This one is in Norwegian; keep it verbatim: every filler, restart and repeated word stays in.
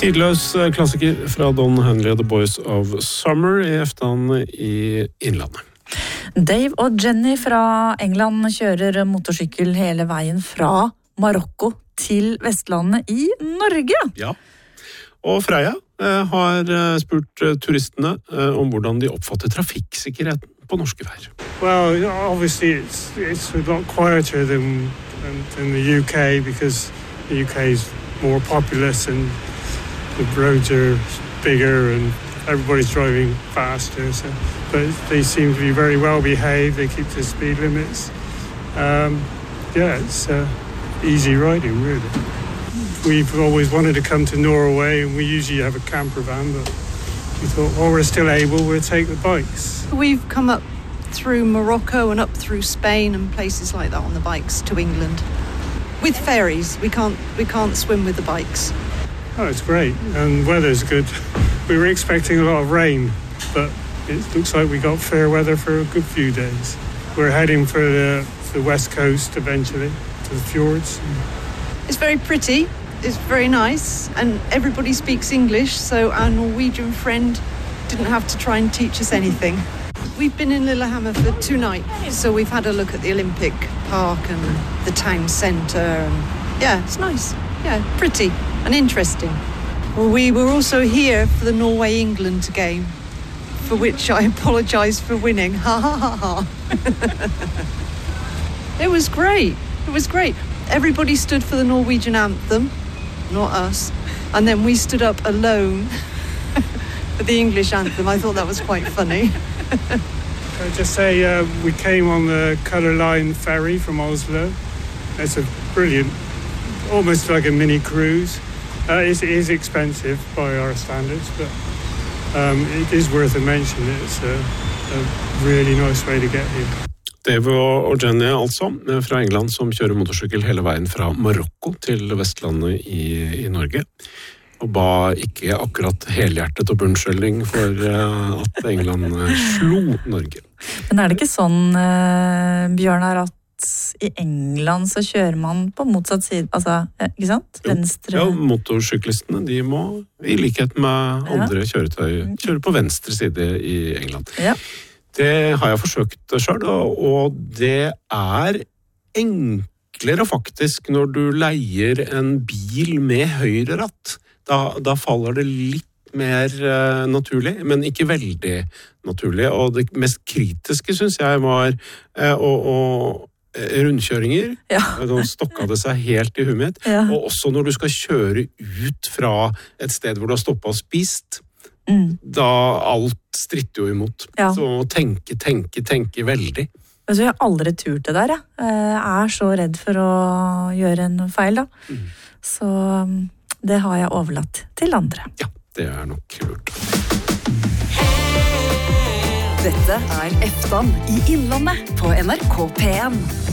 Tidløs klassiker fra Don Henley og The Boys of Summer i eftan i Innlandet. Dave og Jenny fra England kjører motorsykkel hele veien fra Marokko til Vestlandet i Norge. Ja, og Freia eh, har spurt turistene eh, om hvordan de oppfatter trafikksikkerheten på norske veier. Well, obviously it's, it's a lot quieter than, than, than the U K because the U K is more populous and the roads are bigger and everybody's driving faster, so, but they seem to be very well behaved. They keep the speed limits. Um, yeah, it's uh, easy riding, really. We've always wanted to come to Norway, and we usually have a camper van, but we thought, while we're still able, we'll take the bikes. We've come up through Morocco and up through Spain and places like that on the bikes to England. With ferries, we can't we can't swim with the bikes. Oh, it's great, and weather's good. We were expecting a lot of rain, but it looks like we got fair weather for a good few days. We're heading for the, for the west coast eventually, to the fjords. It's very pretty, it's very nice, and everybody speaks English, so our Norwegian friend didn't have to try and teach us anything. We've been in Lillehammer for two nights, so we've had a look at the Olympic Park and the town centre, and yeah, it's nice. Yeah, pretty and interesting. Well, we were also here for the Norway-England game, for which I apologise for winning. Ha ha ha ha. It was great. It was great. Everybody stood for the Norwegian anthem, not us, and then we stood up alone for the English anthem. I thought that was quite funny. Can I just say uh, we came on the Color Line ferry from Oslo. It's a brilliant, almost like a mini cruise. Uh, it is expensive by our standards, but um, it is worth a mention. It's a, a really nice way to get here. Dave og Jenny altså, fra England, som kjører motorsykkel hele veien fra Marokko til Vestlandet i, i Norge. Og ba ikke akkurat helhjertet og bunnskyldning for uh, at England slo Norge. Men er det ikke sånn, uh, Bjørnar, at i England så kjører man på motsatt side, altså, ikke sant? Venstre. Ja, motorsyklistene, de må, i likhet med andre ja. kjøretøy, kjøre på venstre side i England. Ja. Det har jeg forsøkt selv, og det er enklere faktisk når du leier en bil med høyre ratt. Da, da faller det litt mer uh, naturlig, men ikke veldig naturlig. Og det mest kritiske, synes jeg, var uh, å, å rundkjøringer. Ja. Da stokka det seg helt i huet mitt. Ja. Og også når du skal kjøre ut fra et sted hvor du har stoppet og spist, mm. da alt stritter jo imot. Ja. Så tenke, tenke, tenke veldig. Altså, jeg har aldri turt det der, jeg. Jeg er så redd for å gjøre en feil, da. Mm. Så det har jeg overlatt til andre. Ja, det er nok lurt. Dette er eftan i Innlandet på N R K P en.